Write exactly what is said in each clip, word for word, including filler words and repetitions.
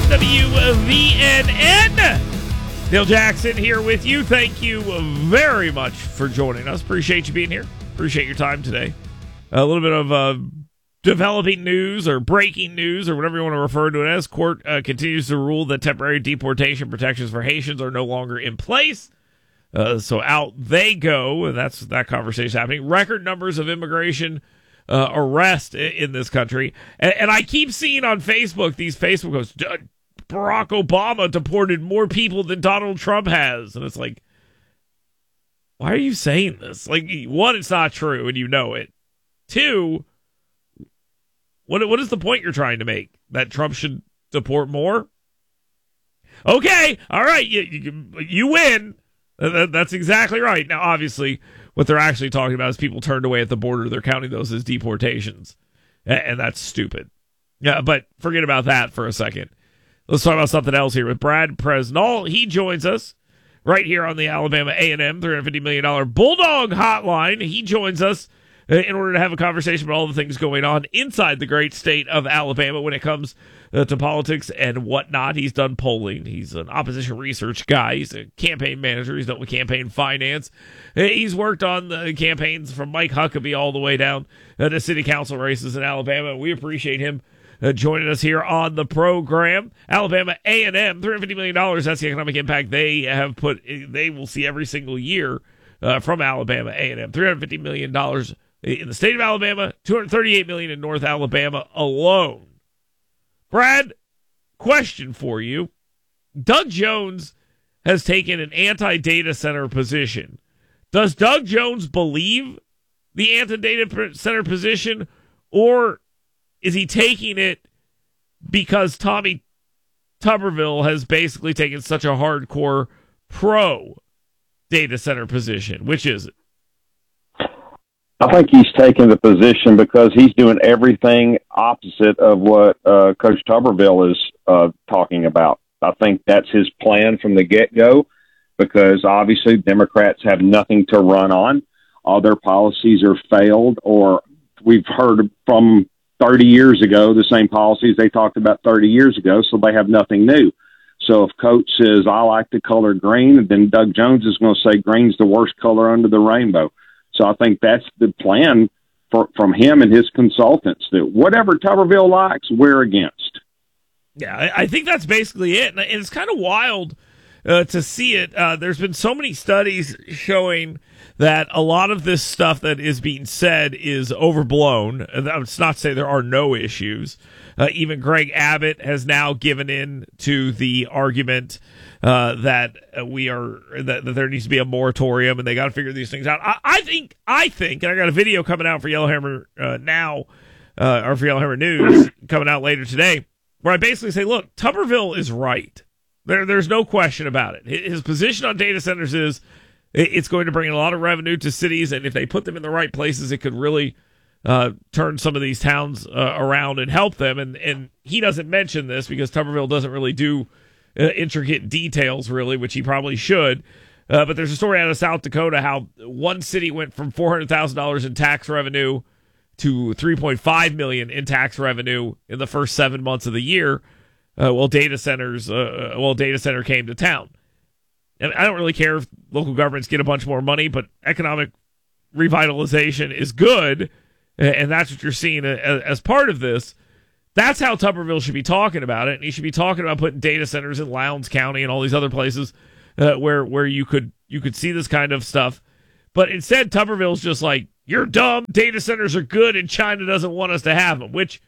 W V N N. Neil Jackson here with you. Thank you very much for joining us. Appreciate you being here. Appreciate your time today. A little bit of uh, developing news or breaking news or whatever you want to refer to it as. Court uh, continues to rule that temporary deportation protections for Haitians are no longer in place. Uh, so out they go, and that's that conversation happening. Record numbers of immigration uh, arrest in, in this country. And, and I keep seeing on Facebook these Facebook posts, Barack Obama deported more people than Donald Trump has. And it's like, why are you saying this? Like, one, it's not true, and you know it. Two, what what is the point you're trying to make? That Trump should deport more? Okay, all right, you, you, you win. That, that's exactly right. Now, obviously, what they're actually talking about is people turned away at the border. They're counting those as deportations, and, and that's stupid. Yeah, but forget about that for a second. Let's talk about something else here with Brad Presnall. He joins us right here on the Alabama A and M three hundred fifty million dollars Bulldog Hotline. He joins us in order to have a conversation about all the things going on inside the great state of Alabama when it comes uh, to politics and whatnot. He's done polling. He's an opposition research guy. He's a campaign manager. He's dealt with campaign finance. He's worked on the campaigns from Mike Huckabee all the way down uh, to city council races in Alabama. We appreciate him Uh, joining us here on the program. Alabama A and M, three hundred fifty million dollars. That's the economic impact they have put, they will see every single year uh, from Alabama A and M. three hundred fifty million dollars in the state of Alabama, two hundred thirty-eight million dollars in North Alabama alone. Brad, question for you. Doug Jones has taken an anti-data center position. Does Doug Jones believe the anti-data center position, or is he taking it because Tommy Tuberville has basically taken such a hardcore pro data center position? Which is it? I think he's taking the position because he's doing everything opposite of what uh, Coach Tuberville is uh, talking about. I think that's his plan from the get-go, because obviously Democrats have nothing to run on. All their policies are failed, or we've heard from thirty years ago, the same policies they talked about thirty years ago, so they have nothing new. So if Coach says, I like the color green, then Doug Jones is going to say green's the worst color under the rainbow. So I think that's the plan for, from him and his consultants, that whatever Tuberville likes, we're against. Yeah, I, I think that's basically it. And it's kind of wild uh, to see it. Uh, there's been so many studies showing that a lot of this stuff that is being said is overblown. That's not to say there are no issues. Uh, even Greg Abbott has now given in to the argument uh, that we are that, that there needs to be a moratorium, and they got to figure these things out. I, I think, I think, and I got a video coming out for Yellowhammer uh, now, uh, or for Yellowhammer News coming out later today, where I basically say, look, Tuberville is right. There, there's no question about it. His position on data centers is, it's going to bring in a lot of revenue to cities, and if they put them in the right places, it could really uh, turn some of these towns uh, around and help them. And, and he doesn't mention this because Tuberville doesn't really do uh, intricate details, really, which he probably should. Uh, but there's a story out of South Dakota how one city went from four hundred thousand dollars in tax revenue to three point five million dollars in tax revenue in the first seven months of the year. Uh, while data centers, uh, well, data center came to town. And I don't really care if local governments get a bunch more money, but economic revitalization is good, and that's what you're seeing as part of this. That's how Tuberville should be talking about it, and he should be talking about putting data centers in Lowndes County and all these other places uh, where where you could you could see this kind of stuff. But instead, Tuberville's just like, you're dumb, data centers are good, and China doesn't want us to have them, which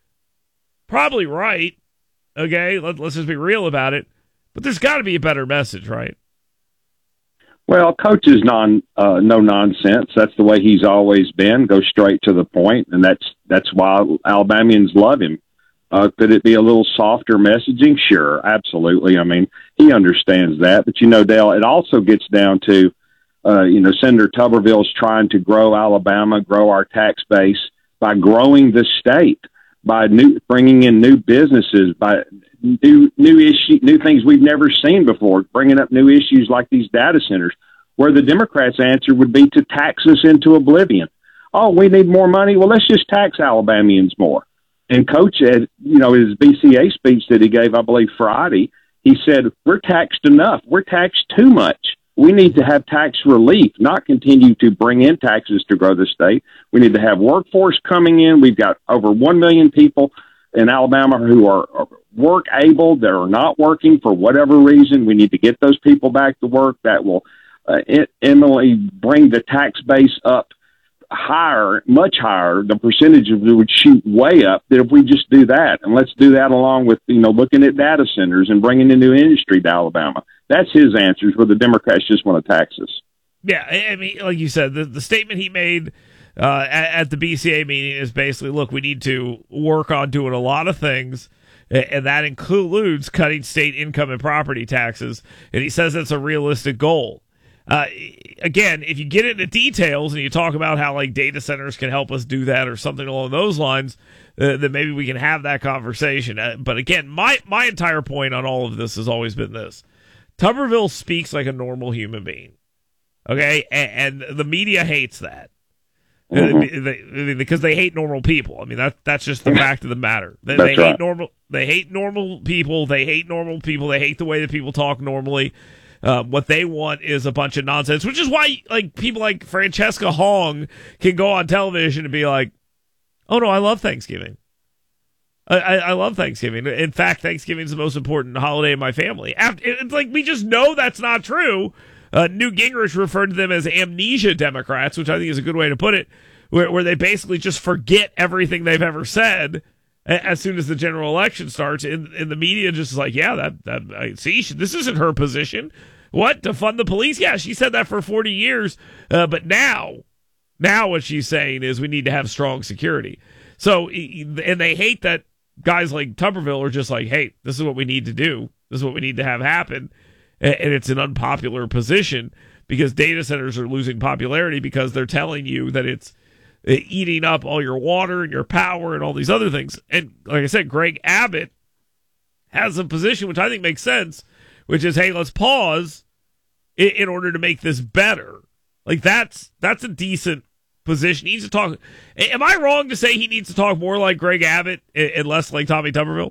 probably right. Okay, Let, let's just be real about it. But there's got to be a better message, right? Well, Coach is non, uh, no nonsense. That's the way he's always been. Go straight to the point, and that's that's why Alabamians love him. Uh, could it be a little softer messaging? Sure, absolutely. I mean, he understands that. But, you know, Dale, it also gets down to, uh, you know, Senator Tuberville's trying to grow Alabama, grow our tax base by growing the state, by new, bringing in new businesses, by new new issue, new things we've never seen before, bringing up new issues like these data centers, where the Democrats' answer would be to tax us into oblivion. Oh, we need more money? Well, let's just tax Alabamians more. And Coach, had, you know, his B C A speech that he gave, I believe, Friday, he said, we're taxed enough. We're taxed too much. We need to have tax relief, not continue to bring in taxes to grow the state. We need to have workforce coming in. We've got over one million people in Alabama who are work able, that are not working for whatever reason. We need to get those people back to work. That will uh, Emily bring the tax base up higher, much higher. The percentage of it would shoot way up that if we just do that. And let's do that along with, you know, looking at data centers and bringing in new industry to Alabama. That's his answers, where the Democrats just want to tax us. Yeah, I mean, like you said, the, the statement he made uh, at, at the B C A meeting is basically, look, we need to work on doing a lot of things, and that includes cutting state income and property taxes. And he says that's a realistic goal. Uh, again, if you get into details and you talk about how like data centers can help us do that or something along those lines, uh, then maybe we can have that conversation. Uh, but again, my, my entire point on all of this has always been this. Tuberville speaks like a normal human being. Okay. And, and the media hates that. Mm-hmm. They, because they hate normal people. I mean, that that's just the fact of the matter. They, they hate right. normal. They hate normal people. They hate normal people. They hate the way that people talk normally. Uh, what they want is a bunch of nonsense, which is why like people like Francesca Hong can go on television and be like, "Oh no, I love Thanksgiving. I, I, I love Thanksgiving. In fact, Thanksgiving is the most important holiday in my family." After, it's like we just know that's not true. Uh, Newt Gingrich referred to them as amnesia Democrats, which I think is a good way to put it, where, where they basically just forget everything they've ever said as soon as the general election starts. And, and the media just is like, yeah, that, that I see, this isn't her position. What, to fund the police? Yeah, she said that for forty years. Uh, but now, now what she's saying is we need to have strong security. So, and they hate that guys like Tuberville are just like, hey, this is what we need to do. This is what we need to have happen. And it's an unpopular position because data centers are losing popularity because they're telling you that it's eating up all your water and your power and all these other things. And like I said, Greg Abbott has a position which I think makes sense, which is, hey, let's pause in, in order to make this better. Like that's that's a decent position. He needs to talk. Am I wrong to say he needs to talk more like Greg Abbott and less like Tommy Tuberville?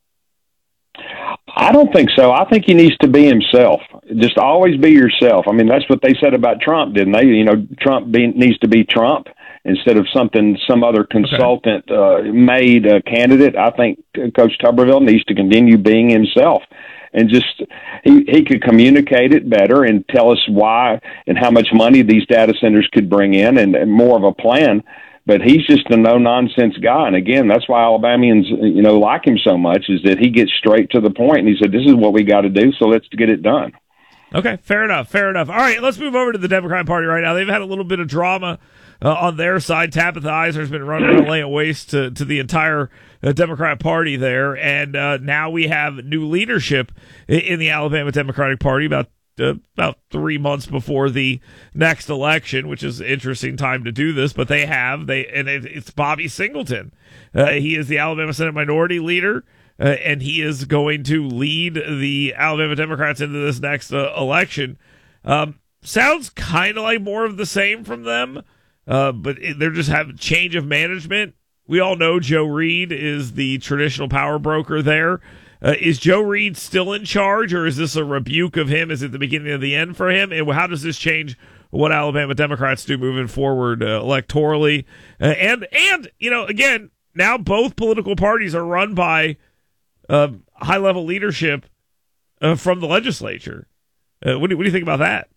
I don't think so. I think he needs to be himself. Just always be yourself. I mean, that's what they said about Trump, didn't they? You know, Trump be, needs to be Trump instead of something some other consultant okay. uh, made a candidate. I think Coach Tuberville needs to continue being himself. And just he, he could communicate it better and tell us why and how much money these data centers could bring in and, and more of a plan. But he's just a no-nonsense guy. And, again, that's why Alabamians, you know, like him so much is that he gets straight to the point. And he said, this is what we got to do, so let's get it done. Okay, fair enough, fair enough. All right, let's move over to the Democrat Party right now. They've had a little bit of drama uh, on their side. Tabitha Eiser's been running around laying waste to, to the entire uh, Democrat Party there. And uh, now we have new leadership in, in the Alabama Democratic Party about Uh, about three months before the next election, which is an interesting time to do this, but they have, they and it, it's Bobby Singleton. Uh, he is the Alabama Senate Minority Leader, uh, and he is going to lead the Alabama Democrats into this next uh, election. Um, sounds kind of like more of the same from them, uh, but it, they're just having change of management. We all know Joe Reed is the traditional power broker there. Uh, is Joe Reed still in charge, or is this a rebuke of him? Is it the beginning of the end for him? And how does this change what Alabama Democrats do moving forward uh, electorally? Uh, and, and you know, again, now both political parties are run by uh, high-level leadership uh, from the legislature. Uh, what, do, what do you think about that?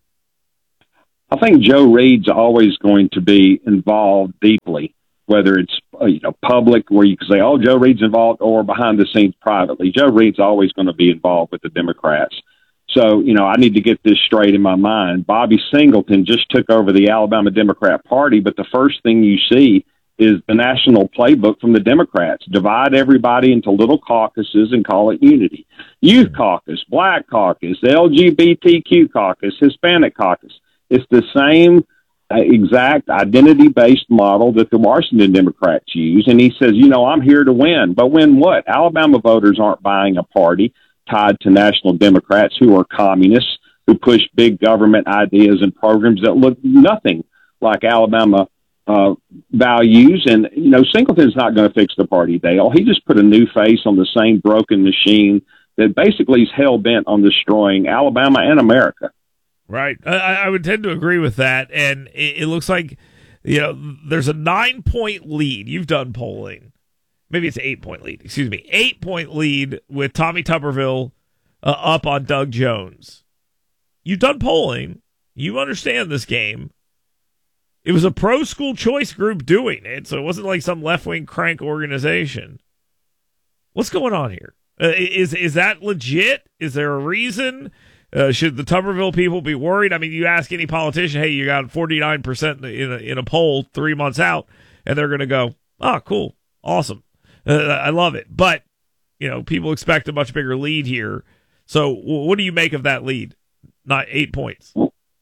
I think Joe Reed's always going to be involved deeply, whether it's uh, you know public, where you can say, oh, Joe Reed's involved, or behind the scenes privately. Joe Reed's always going to be involved with the Democrats. So, you know, I need to get this straight in my mind. Bobby Singleton just took over the Alabama Democrat Party, but the first thing you see is the national playbook from the Democrats. Divide everybody into little caucuses and call it unity. Youth caucus, black caucus, L G B T Q caucus, Hispanic caucus. It's the same Uh, exact identity-based model that the Washington Democrats use. And he says, you know, I'm here to win. But win what? Alabama voters aren't buying a party tied to national Democrats who are communists, who push big government ideas and programs that look nothing like Alabama uh, values. And, you know, Singleton's not going to fix the party, Dale. He just put a new face on the same broken machine that basically is hell-bent on destroying Alabama and America. Right. I, I would tend to agree with that. And it, it looks like, you know, there's a nine-point lead. You've done polling. Maybe it's an eight-point lead. Excuse me. Eight-point lead with Tommy Tuberville uh, up on Doug Jones. You've done polling. You understand this game. It was a pro-school choice group doing it, so it wasn't like some left-wing crank organization. What's going on here? Uh, is is that legit? Is there a reason? Uh, should the Tuberville people be worried? I mean, you ask any politician, hey, you got forty-nine percent in a, in a poll three months out, and they're going to go, oh, cool, awesome. Uh, I love it. But, you know, people expect a much bigger lead here. So what do you make of that lead? Not eight points.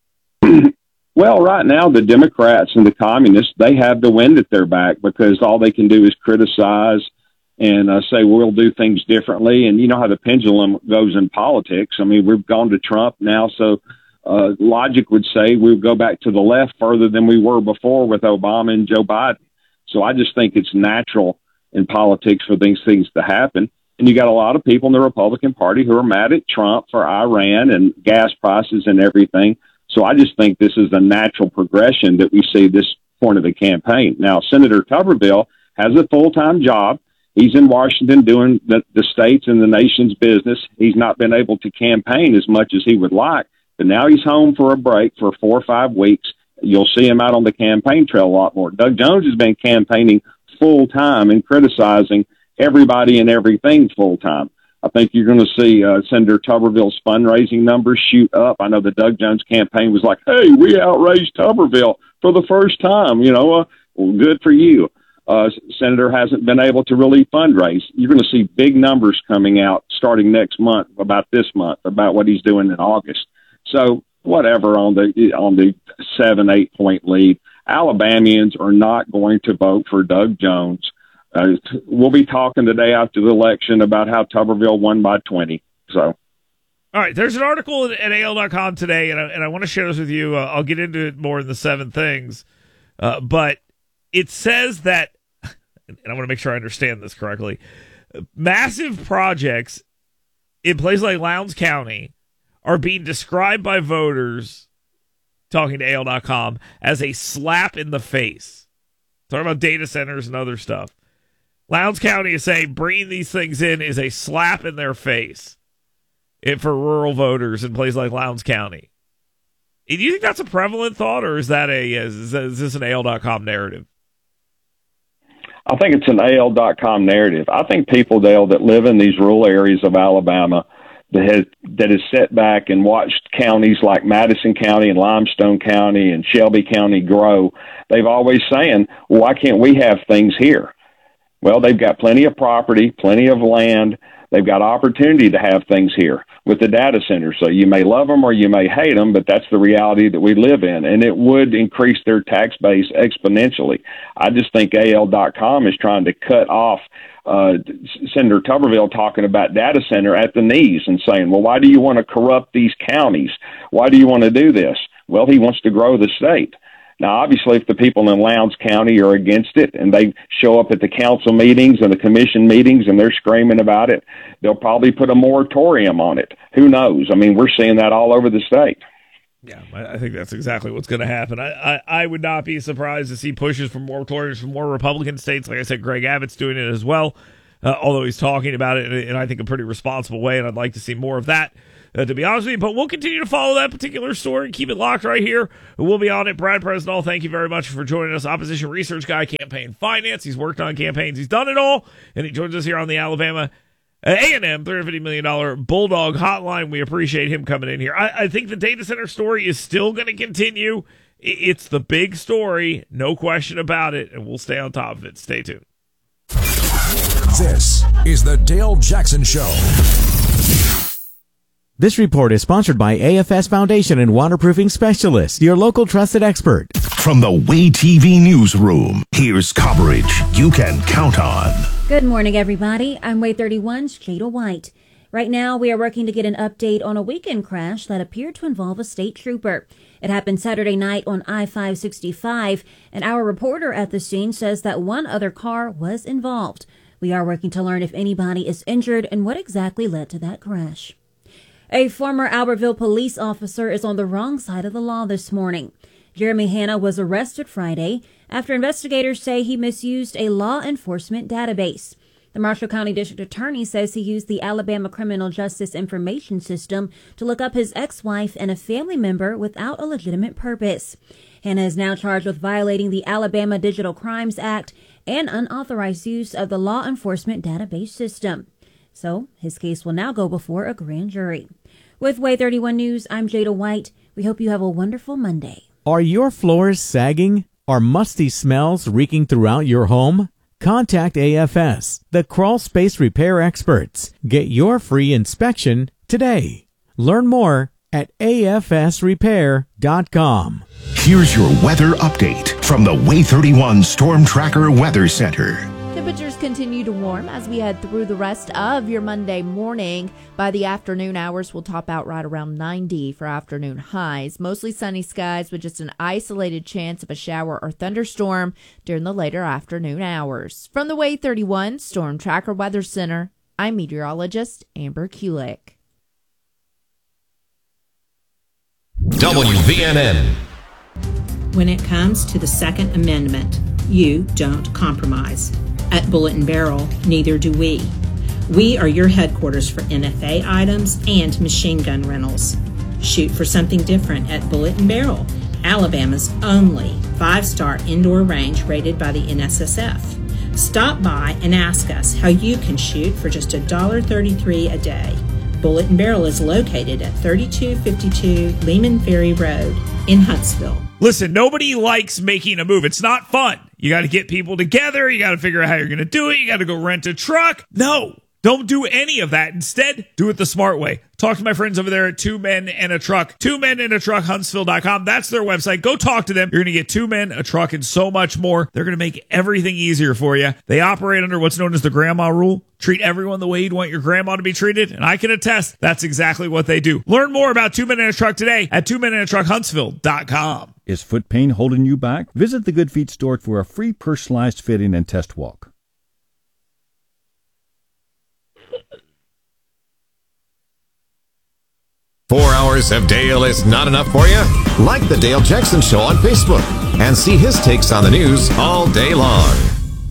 Well, right now, the Democrats and the communists, they have the wind at their back because all they can do is criticize and uh, say, we'll do things differently. And you know how the pendulum goes in politics. I mean, we've gone to Trump now, so uh, logic would say we'll go back to the left further than we were before with Obama and Joe Biden. So I just think it's natural in politics for these things to happen. And you got a lot of people in the Republican Party who are mad at Trump for Iran and gas prices and everything. So I just think this is a natural progression that we see this point of the campaign. Now, Senator Tuberville has a full-time job. He's in Washington doing the, the state's and the nation's business. He's not been able to campaign as much as he would like, but now he's home for a break for four or five weeks. You'll see him out on the campaign trail a lot more. Doug Jones has been campaigning full-time and criticizing everybody and everything full-time. I think you're going to see uh, Senator Tuberville's fundraising numbers shoot up. I know the Doug Jones campaign was like, hey, we outraised Tuberville for the first time. You know, uh, well, good for you. Uh, Senator hasn't been able to really fundraise. You're going to see big numbers coming out starting next month, about this month, about what he's doing in August. So whatever on the on the seven, eight point lead, Alabamians are not going to vote for Doug Jones. Uh, we'll be talking today after the election about how Tuberville won by twenty. So, all right, there's an article at A L dot com today, and I, and I want to share this with you. Uh, I'll get into it more in the seven things, uh, but it says that, and I want to make sure I understand this correctly, massive projects in places like Lowndes County are being described by voters, talking to A L dot com, as a slap in the face. Talking about data centers and other stuff. Lowndes County is saying bringing these things in is a slap in their face it, for rural voters in places like Lowndes County. Do you think that's a prevalent thought, or is that a is, is this an A L dot com narrative? I think it's an A L dot com narrative. I think people, Dale, that live in these rural areas of Alabama that has that has sat back and watched counties like Madison County and Limestone County and Shelby County grow, they've always saying, well, why can't we have things here? Well, they've got plenty of property, plenty of land. They've got opportunity to have things here with the data centers. So you may love them or you may hate them, but that's the reality that we live in. And it would increase their tax base exponentially. I just think A L dot com is trying to cut off uh, Senator Tuberville talking about data center at the knees and saying, well, why do you want to corrupt these counties? Why do you want to do this? Well, he wants to grow the state. Now, obviously, if the people in Lowndes County are against it and they show up at the council meetings and the commission meetings and they're screaming about it, they'll probably put a moratorium on it. Who knows? I mean, we're seeing that all over the state. Yeah, I think that's exactly what's going to happen. I, I, I would not be surprised to see pushes for moratoriums from more Republican states. Like I said, Greg Abbott's doing it as well, uh, although he's talking about it in, in, I think, a pretty responsible way, and I'd like to see more of that. Uh, to be honest with you, but we'll continue to follow that particular story. Keep it locked right here. We'll be on it. Brad Presnell, thank you very much for joining us. Opposition research guy, campaign finance. He's worked on campaigns. He's done it all, and he joins us here on the Alabama uh, A and M three hundred fifty million dollars Bulldog Hotline. We appreciate him coming in here. I, I think the data center story is still going to continue. It's the big story, no question about it, and we'll stay on top of it. Stay tuned. This is the Dale Jackson Show. This report is sponsored by A F S Foundation and Waterproofing Specialists, your local trusted expert. From the Way T V newsroom, here's coverage you can count on. Good morning, everybody. I'm Way thirty-one's Jada White. Right now, we are working to get an update on a weekend crash that appeared to involve a state trooper. It happened Saturday night on I five sixty-five, and our reporter at the scene says that one other car was involved. We are working to learn if anybody is injured and what exactly led to that crash. A former Albertville police officer is on the wrong side of the law this morning. Jeremy Hanna was arrested Friday after investigators say he misused a law enforcement database. The Marshall County District Attorney says he used the Alabama Criminal Justice Information System to look up his ex-wife and a family member without a legitimate purpose. Hanna is now charged with violating the Alabama Digital Crimes Act and unauthorized use of the law enforcement database system. So his case will now go before a grand jury. With Way thirty-one News, I'm Jada White. We hope you have a wonderful Monday. Are your floors sagging? Are musty smells reeking throughout your home? Contact A F S, the crawl space repair experts. Get your free inspection today. Learn more at A F S repair dot com. Here's your weather update from the Way thirty-one Storm Tracker Weather Center. Temperatures continue to warm as we head through the rest of your Monday morning. By the afternoon hours, we'll top out right around ninety for afternoon highs. Mostly sunny skies with just an isolated chance of a shower or thunderstorm during the later afternoon hours. From the Way thirty-one Storm Tracker Weather Center, I'm meteorologist Amber Kulik. W V N N. When it comes to the Second Amendment, you don't compromise. At Bullet and Barrel, neither do we. We are your headquarters for N F A items and machine gun rentals. Shoot for something different at Bullet and Barrel, Alabama's only five-star indoor range rated by the N S S F. Stop by and ask us how you can shoot for just one dollar thirty-three a day. Bullet and Barrel is located at thirty-two fifty-two Lehman Ferry Road in Huntsville. Listen, nobody likes making a move. It's not fun. You got to get people together. You got to figure out how you're going to do it. You got to go rent a truck. No, don't do any of that. Instead, do it the smart way. Talk to my friends over there at Two Men and a Truck. Two Men and a Truck, Huntsville dot com. That's their website. Go talk to them. You're going to get two men, a truck, and so much more. They're going to make everything easier for you. They operate under what's known as the grandma rule. Treat everyone the way you'd want your grandma to be treated. And I can attest that's exactly what they do. Learn more about Two Men and a Truck today at Two Men and a Truck, Huntsville dot com. Is foot pain holding you back? Visit the Good Feet store for a free personalized fitting and test walk. Four hours of Dale is not enough for you? Like the Dale Jackson Show on Facebook and see his takes on the news all day long.